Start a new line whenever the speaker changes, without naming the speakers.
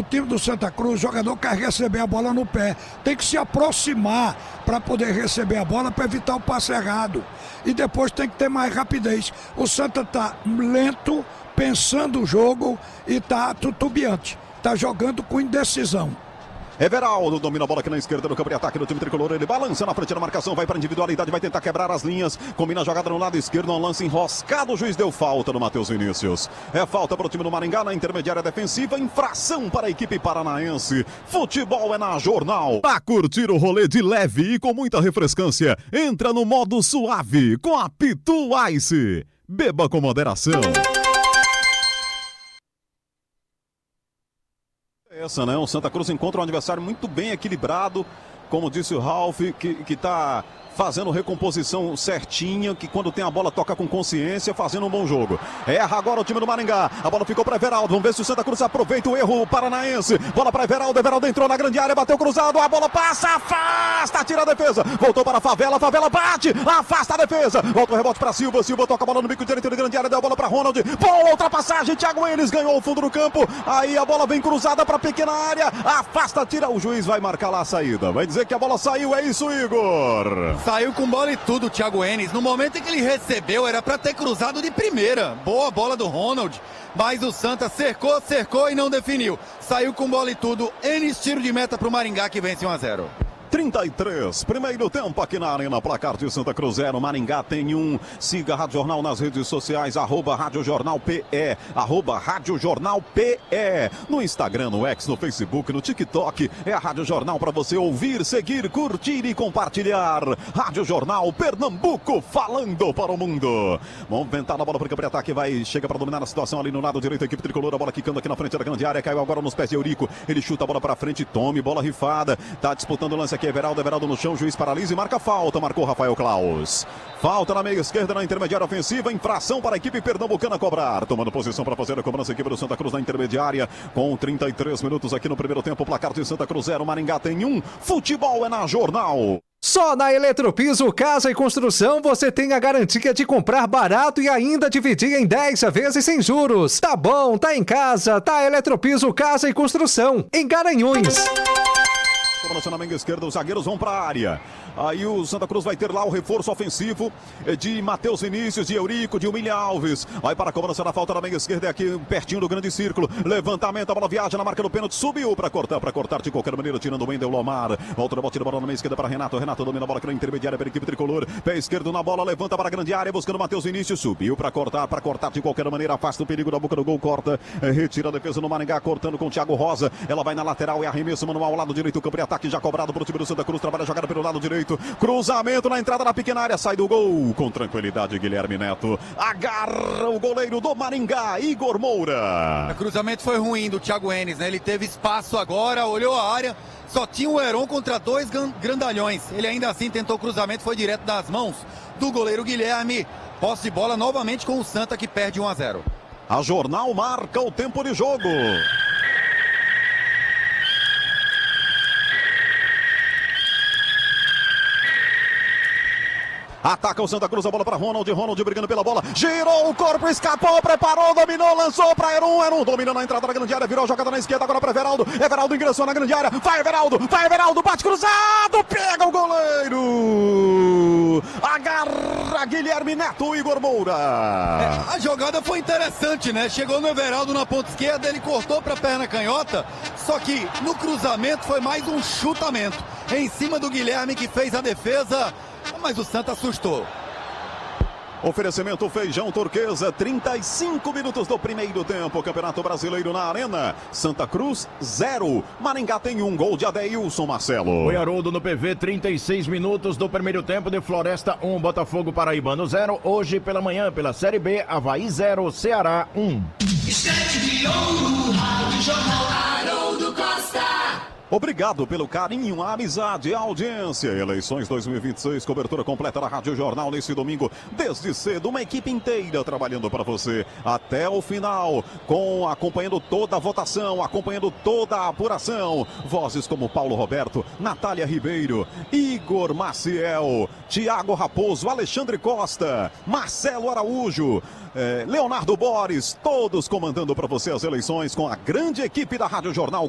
O time do Santa Cruz, o jogador quer receber a bola no pé, tem que se aproximar para poder receber a bola, para evitar o passe errado. E depois tem que ter mais rapidez. O Santa está lento, pensando o jogo e está titubeante. Está jogando com indecisão.
Everaldo domina a bola aqui na esquerda no campo de ataque do time tricolor. Ele balança na frente da marcação, vai para individualidade, vai tentar quebrar as linhas. Combina a jogada no lado esquerdo, um lance enroscado. O juiz deu falta no Matheus Vinícius. É falta para o time do Maringá na intermediária defensiva. Infração para a equipe paranaense. Futebol é na Jornal. Para curtir o rolê de leve e com muita refrescância, entra no modo suave com a Pitu Ice. Beba com moderação. Essa, né? O Santa Cruz encontra um adversário muito bem equilibrado, como disse o Ralf, que tá fazendo recomposição certinha, que quando tem a bola toca com consciência, fazendo um bom jogo. Erra agora o time do Maringá. A bola ficou para Everaldo. Vamos ver se o Santa Cruz aproveita o erro paranaense. Bola para Everaldo. Everaldo entrou na grande área, bateu cruzado. A bola passa, afasta, tira a defesa. Voltou para a Favela. Favela bate, afasta a defesa. Volta o rebote para Silva. Silva toca a bola no bico direito da grande área. Deu a bola para Ronald. Boa ultrapassagem. Thiago Enes ganhou o fundo do campo. Aí a bola vem cruzada para a pequena área. Afasta, tira. O juiz vai marcar lá a saída. Vai dizer que a bola saiu. É isso, Igor.
Saiu com bola e tudo o Thiago Enes. No momento em que ele recebeu, era para ter cruzado de primeira. Boa bola do Ronald. Mas o Santa cercou e não definiu. Saiu com bola e tudo. Enes, tiro de meta para o Maringá, que vence 1-0.
33, primeiro tempo aqui na Arena, placar de Santa Cruz 0, Maringá tem 1. Siga a Rádio Jornal nas redes sociais, @Rádio Jornal PE, @Rádio Jornal PE, no Instagram, no X, no Facebook, no TikTok, é a Rádio Jornal para você ouvir, seguir, curtir e compartilhar. Rádio Jornal Pernambuco, falando para o mundo. Vamos tentar na bola para o campo de ataque, chega para dominar a situação ali no lado direito, a equipe tricolor, a bola quicando aqui na frente da grande área, caiu agora nos pés de Eurico, ele chuta a bola para frente, tome, bola rifada, tá disputando o lance aqui, Everaldo no chão, juiz paralisa e marca falta, marcou Rafael Klaus. Falta na meia esquerda, na intermediária ofensiva, infração para a equipe pernambucana cobrar. Tomando posição para fazer a cobrança, a equipe do Santa Cruz na intermediária, com 33 minutos aqui no primeiro tempo, placar de Santa Cruz 0, Maringá tem 1. Futebol é na Jornal.
Só na Eletropiso Casa e Construção você tem a garantia de comprar barato e ainda dividir em 10 vezes sem juros. Tá bom, tá em casa, tá Eletropiso Casa e Construção, em Garanhuns.
Cobrança na meia esquerda, os zagueiros vão para a área. Aí o Santa Cruz vai ter lá o reforço ofensivo de Matheus Vinícius, de Eurico, de William Alves. Vai para a cobrança da falta na meia esquerda, é aqui pertinho do grande círculo. Levantamento, a bola viaja na marca do pênalti, subiu para cortar de qualquer maneira, tirando o Wendel Lomar. Volta no bote da bola na meia esquerda para Renato. Renato domina a bola aqui na intermediária para a equipe tricolor. Pé esquerdo na bola, levanta para a grande área, buscando Matheus Vinícius. Subiu para cortar de qualquer maneira, afasta o perigo da boca do gol, corta, retira a defesa no Maringá, cortando com o Thiago Rosa. Ela vai na lateral, é arremesso manual, lado direito, o campo de ataque já cobrado para o time do Santa Cruz, trabalha a jogada pelo lado direito, cruzamento na entrada da pequena área, sai do gol, com tranquilidade Guilherme Neto, agarra o goleiro do Maringá, Igor Moura.
O cruzamento foi ruim do Thiago Enes, né? Ele teve espaço agora, olhou a área, só tinha o Heron contra dois grandalhões, ele ainda assim tentou o cruzamento, foi direto das mãos do goleiro Guilherme. Posse de bola novamente com o Santa, que perde 1-0.
A Jornal marca o tempo de jogo. Ataca o Santa Cruz, a bola para Ronald brigando pela bola, girou o corpo, escapou, preparou, dominou, lançou para Heron domina na entrada da grande área, virou a jogada na esquerda, agora para Everaldo ingressou na grande área, vai Everaldo, bate cruzado, pega o goleiro, agarra Guilherme Neto, Igor Moura.
A jogada foi interessante, né? Chegou no Everaldo na ponta esquerda, ele cortou para a perna canhota, só que no cruzamento foi mais um chutamento em cima do Guilherme, que fez a defesa, mas o Santa assustou.
Oferecimento Feijão Turquesa, 35 minutos do primeiro tempo, Campeonato Brasileiro na Arena. Santa Cruz 0, Maringá tem 1, gol de Adeilson Marcelo.
Foi Haroldo no PV, 36 minutos do primeiro tempo, de Floresta 1, Botafogo Paraibano 0. Hoje pela manhã, pela Série B, Avaí 0, Ceará 1.
Estante de ouro, Rádio Jornal Haroldo Costa.
Obrigado pelo carinho, a amizade, a audiência. Eleições 2026, cobertura completa da Rádio Jornal nesse domingo, desde cedo, uma equipe inteira trabalhando para você até o final, acompanhando toda a votação, acompanhando toda a apuração. Vozes como Paulo Roberto, Natália Ribeiro, Igor Maciel, Thiago Raposo, Alexandre Costa, Marcelo Araújo, Leonardo Boris, todos comandando para você as eleições com a grande equipe da Rádio Jornal.